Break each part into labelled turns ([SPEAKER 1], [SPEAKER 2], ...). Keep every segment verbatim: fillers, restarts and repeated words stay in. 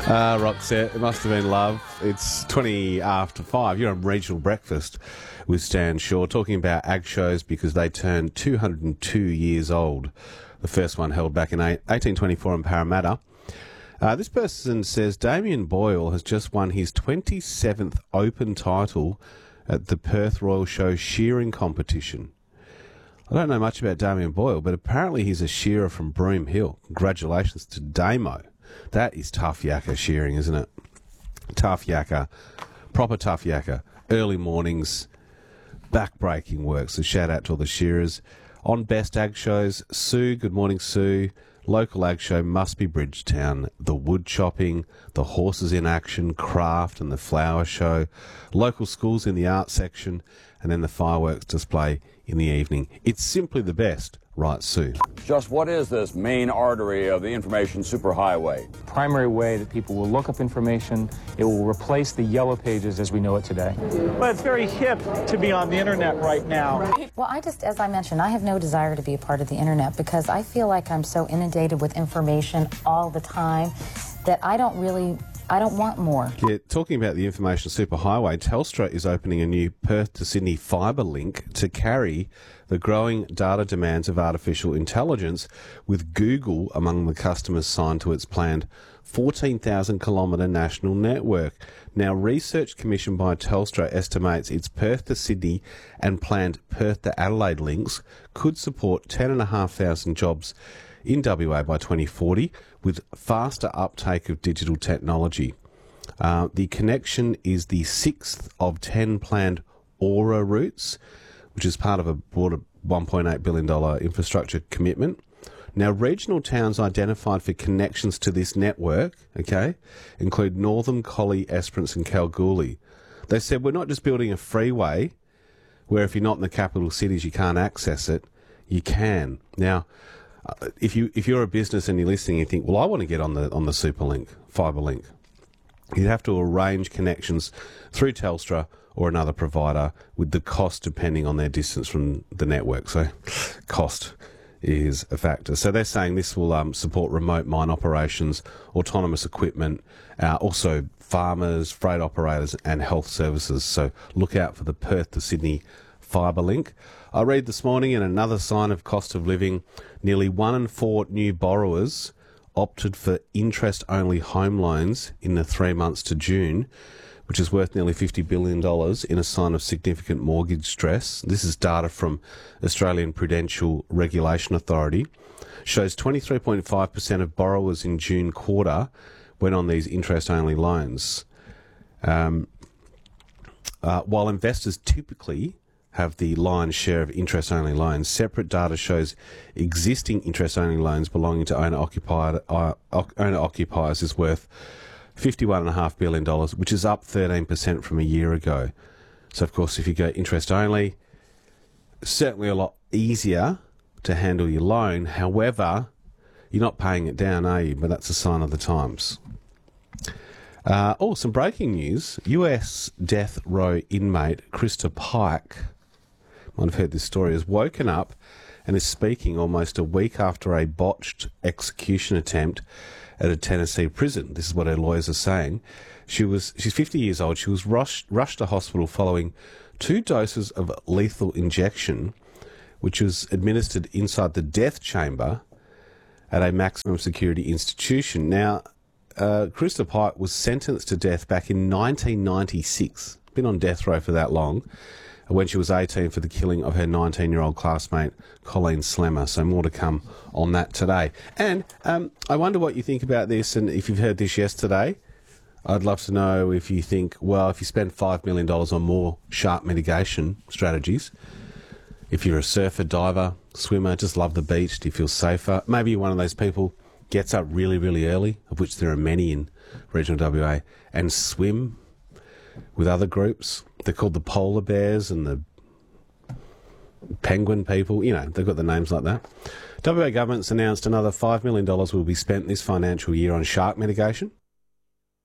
[SPEAKER 1] Ah, Roxette, it must have been love. It's twenty after five. You're on Regional Breakfast with Stan Shaw, talking about ag shows because they turned two hundred two years old. The first one held back in eighteen twenty-four in Parramatta. Uh, this person says Damien Boyle has just won his twenty-seventh Open title at the Perth Royal Show shearing competition. I don't know much about Damien Boyle, but apparently he's a shearer from Broome Hill. Congratulations to Damo. That is tough yakka shearing, isn't it? Tough yakka. Proper tough yakka. Early mornings. Back-breaking work. So shout out to all the shearers. On Best Ag Shows, Sue. Good morning, Sue. Local ag show must be Bridgetown. The wood chopping, the horses in action, craft and the flower show. Local schools in the art section. And then the fireworks display in the evening. It's simply the best. Right, Sue.
[SPEAKER 2] Just what is this main artery of the information superhighway?
[SPEAKER 3] Primary way that people will look up information. It will replace the yellow pages as we know it today.
[SPEAKER 4] Well, it's very hip to be on the internet right now.
[SPEAKER 5] Well, I just, as I mentioned, I have no desire to be a part of the internet because I feel like I'm so inundated with information all the time that I don't really... I don't want more.
[SPEAKER 1] Yeah, talking about the information superhighway, Telstra is opening a new Perth to Sydney fibre link to carry the growing data demands of artificial intelligence, with Google among the customers signed to its planned fourteen thousand kilometre national network. Now, research commissioned by Telstra estimates its Perth to Sydney and planned Perth to Adelaide links could support ten thousand five hundred jobs in W A by twenty forty, with faster uptake of digital technology. Uh, the connection is the sixth of ten planned Aura routes, which is part of a broader one point eight billion dollars infrastructure commitment. Now, regional towns identified for connections to this network, okay, include Northam, Collie, Esperance and Kalgoorlie. They said, we're not just building a freeway where if you're not in the capital cities you can't access it. You can. Now, Uh, if you if you're a business and you're listening, and you think, well, I want to get on the on the Superlink, fibre link, you'd have to arrange connections through Telstra or another provider, with the cost depending on their distance from the network. So, cost is a factor. So they're saying this will um, support remote mine operations, autonomous equipment, uh, also farmers, freight operators, and health services. So look out for the Perth to Sydney fibre link. I read this morning, in another sign of cost of living, nearly one in four new borrowers opted for interest-only home loans in the three months to June, which is worth nearly fifty billion dollars, in a sign of significant mortgage stress. This is data from Australian Prudential Regulation Authority. Shows twenty-three point five percent of borrowers in June quarter went on these interest-only loans. Um, uh, while investors typically have the lion's share of interest-only loans, separate data shows existing interest-only loans belonging to owner-occupied, uh, owner-occupiers is worth fifty-one point five billion dollars, which is up thirteen percent from a year ago. So, of course, if you go interest-only, certainly a lot easier to handle your loan. However, you're not paying it down, are you? But that's a sign of the times. Uh, oh, some breaking news. U S death row inmate Krista Pike, might have heard this story, has woken up and is speaking almost a week after a botched execution attempt at a Tennessee prison. This is what her lawyers are saying. She was she's fifty years old. She was rushed, rushed to hospital following two doses of lethal injection, which was administered inside the death chamber at a maximum security institution. Now, uh, Krista Pike was sentenced to death back in nineteen ninety-six. Been on death row for that long, when she was eighteen, for the killing of her nineteen-year-old classmate, Colleen Slemmer. So more to come on that today. And um, I wonder what you think about this, and if you've heard this yesterday, I'd love to know if you think, well, if you spend five million dollars on more shark mitigation strategies, if you're a surfer, diver, swimmer, just love the beach, do you feel safer? Maybe you're one of those people gets up really, really early, of which there are many in regional W A, and swim with other groups. They're called the polar bears and the penguin people. You know, they've got the names like that. W A government's announced another five million dollars will be spent this financial year on shark mitigation.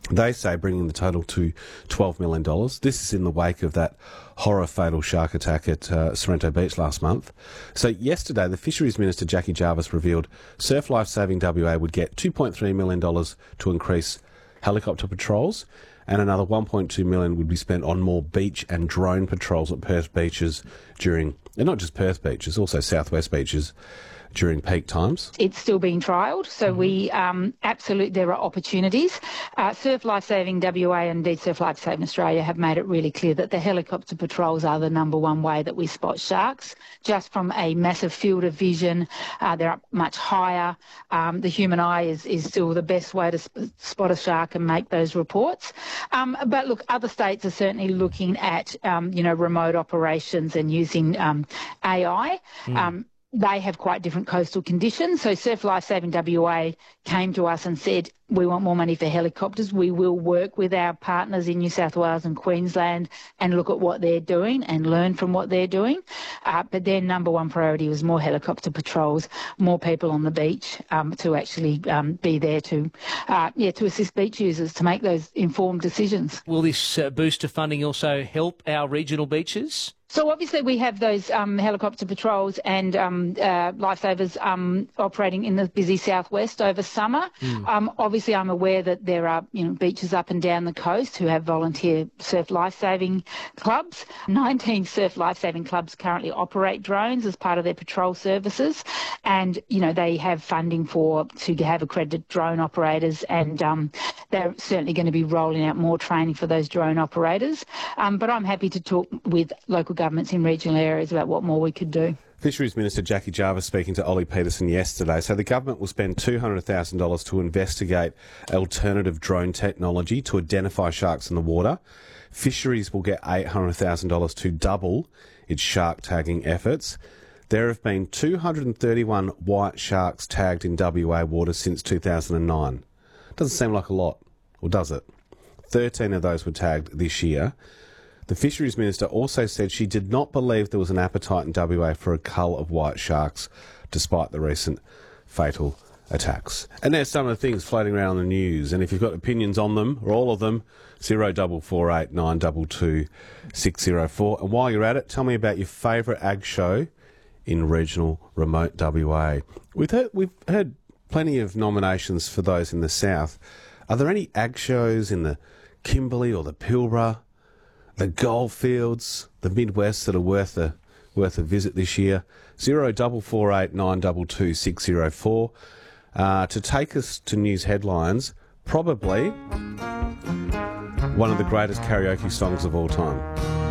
[SPEAKER 1] They say bringing the total to twelve million dollars. This is in the wake of that horror fatal shark attack at uh, Sorrento Beach last month. So yesterday, the Fisheries Minister Jackie Jarvis revealed Surf Life Saving W A would get two point three million dollars to increase helicopter patrols, and another one point two million dollars would be spent on more beach and drone patrols at Perth beaches during, and not just Perth beaches, also southwest beaches, during peak times.
[SPEAKER 6] It's still being trialled, so mm-hmm. we um, absolutely, there are opportunities. Uh, Surf Life Saving W A and indeed Surf Life Saving Australia have made it really clear that the helicopter patrols are the number one way that we spot sharks. Just from a massive field of vision, uh, they're up much higher. Um, the human eye is, is still the best way to sp- spot a shark and make those reports. Um, but look, other states are certainly looking at, um, you know, remote operations and using um, A I. Mm. Um, They have quite different coastal conditions. So Surf Life Saving W A came to us and said, we want more money for helicopters. We will work with our partners in New South Wales and Queensland and look at what they're doing and learn from what they're doing. Uh, but their number one priority was more helicopter patrols, more people on the beach um, to actually um, be there to, uh, yeah, to assist beach users to make those informed decisions.
[SPEAKER 7] Will this uh, boost of funding also help our regional beaches?
[SPEAKER 6] So obviously we have those um, helicopter patrols and um, uh, lifesavers um, operating in the busy southwest over summer. Mm. Um, obviously I'm aware that there are you know beaches up and down the coast who have volunteer surf lifesaving clubs. nineteen surf lifesaving clubs currently operate drones as part of their patrol services, and you know they have funding for to have accredited drone operators, and um, they're certainly going to be rolling out more training for those drone operators. Um, but I'm happy to talk with local governments in regional areas about what more we could do.
[SPEAKER 1] Fisheries Minister Jackie Jarvis speaking to Ollie Peterson yesterday. So the government will spend two hundred thousand dollars to investigate alternative drone technology to identify sharks in the water. Fisheries will get eight hundred thousand dollars to double its shark tagging efforts. There have been two hundred thirty-one white sharks tagged in W A waters since two thousand nine. Doesn't seem like a lot, or does it? thirteen of those were tagged this year. The Fisheries Minister also said she did not believe there was an appetite in W A for a cull of white sharks, despite the recent fatal attacks. And there's some of the things floating around in the news, and if you've got opinions on them, or all of them, zero double four eight nine double two six zero four. And while you're at it, tell me about your favourite ag show in regional remote W A. We've heard, we've heard plenty of nominations for those in the south. Are there any ag shows in the Kimberley or the Pilbara, the Goldfields, the Midwest that are worth a worth a visit this year? Zero double four eight nine double two six zero four. Uh, to take us to news headlines, probably one of the greatest karaoke songs of all time.